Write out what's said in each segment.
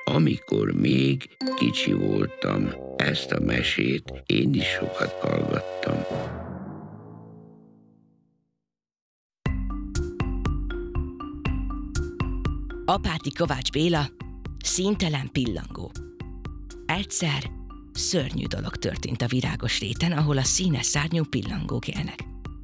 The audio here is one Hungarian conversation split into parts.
Amikor még kicsi voltam, ezt a mesét én is sokat hallgattam. Apáti Kovács Béla, Színtelen pillangó. Egyszer szörnyű dolog történt a virágos réten, ahol a színes szárnyú pillangók élnek.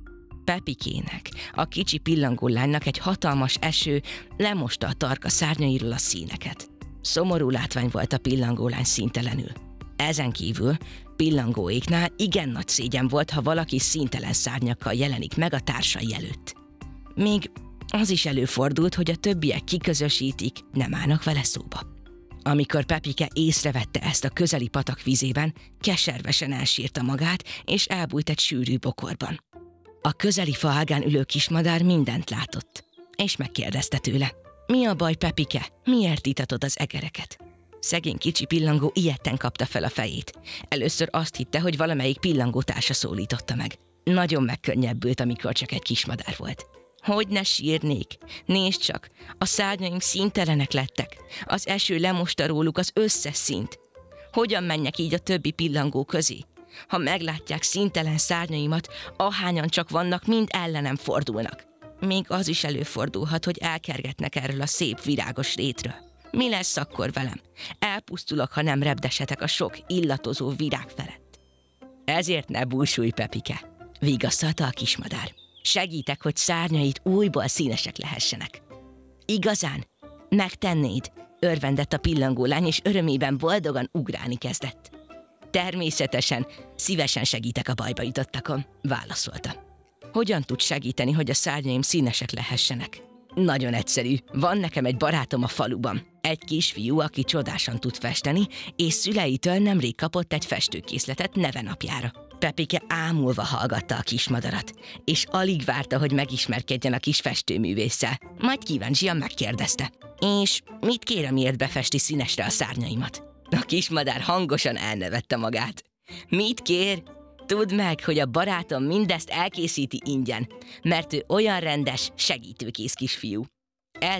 Pepikének, a kicsi pillangó lánynak egy hatalmas eső lemosta a tarka szárnyairól a színeket. Szomorú látvány volt a pillangólány színtelenül. Ezen kívül pillangóéknál igen nagy szégyen volt, ha valaki színtelen szárnyakkal jelenik meg a társai előtt. Még az is előfordult, hogy a többiek kiközösítik, nem állnak vele szóba. Amikor Pepike észrevette ezt a közeli patak vizében, keservesen elsírta magát, és elbújt egy sűrű bokorban. A közeli fa ágán ülő kismadár mindent látott, és megkérdezte tőle: mi a baj, Pepike? Miért itatod az egereket? Szegény kicsi pillangó ijedten kapta fel a fejét. Először azt hitte, hogy valamelyik pillangótársa szólította meg. Nagyon megkönnyebbült, amikor csak egy kismadár volt. Hogy ne sírnék? Nézd csak, a szárnyaim színtelenek lettek. Az eső lemosta róluk az összes színt. Hogyan menjek így a többi pillangó közé? Ha meglátják színtelen szárnyaimat, ahányan csak vannak, mind ellenem fordulnak. Még az is előfordulhat, hogy elkergetnek erről a szép virágos rétről. Mi lesz akkor velem? Elpusztulok, ha nem repdesetek a sok illatozó virág felett. Ezért ne búsulj, Pepike, vigasztalta a kismadár. Segítek, hogy szárnyait újból színesek lehessenek. Igazán? Megtennéd? Örvendett a pillangólány, és örömében boldogan ugrálni kezdett. Természetesen, szívesen segítek a bajba jutottakon, válaszolta. Hogyan tud segíteni, hogy a szárnyaim színesek lehessenek? Nagyon egyszerű, van nekem egy barátom a faluban. Egy kisfiú, aki csodásan tud festeni, és szüleitől nemrég kapott egy festőkészletet nevenapjára. Pepike ámulva hallgatta a kismadarat, és alig várta, hogy megismerkedjen a kis festőművésszel. Majd kíváncsian megkérdezte: és mit kér, amiért befesti színesre a szárnyaimat? A kismadár hangosan elnevette magát. Mit kér? Tudd meg, hogy a barátom mindezt elkészíti ingyen, mert ő olyan rendes, segítőkész kisfiú.